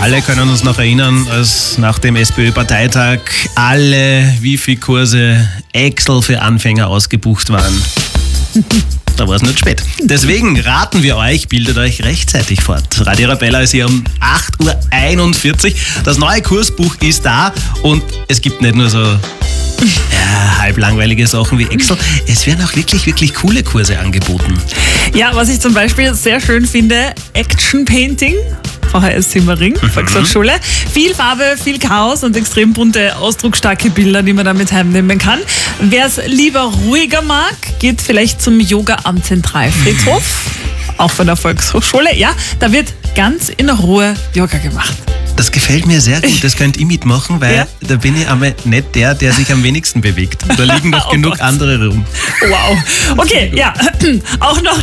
alle können uns noch erinnern, als nach dem SPÖ-Parteitag alle Wifi-Kurse Excel für Anfänger ausgebucht waren. Da war es nicht spät. Deswegen raten wir euch, bildet euch rechtzeitig fort. Radio Arabella ist hier um 8.41 Uhr. Das neue Kursbuch ist da und es gibt nicht nur so halblangweilige Sachen wie Excel. Es werden auch wirklich, wirklich coole Kurse angeboten. Ja, was ich zum Beispiel sehr schön finde, Action Painting. VHS Simmering, Volkshochschule. Viel Farbe, viel Chaos und extrem bunte, ausdrucksstarke Bilder, die man damit heimnehmen kann. Wer es lieber ruhiger mag, geht vielleicht zum Yoga am Zentralfriedhof, auch von der Volkshochschule. Ja, da wird ganz in Ruhe Yoga gemacht. Das gefällt mir sehr gut, das könnt ihr mitmachen, weil da bin ich aber nicht der sich am wenigsten bewegt. Da liegen noch genug andere rum. Wow. Okay, ja, auch noch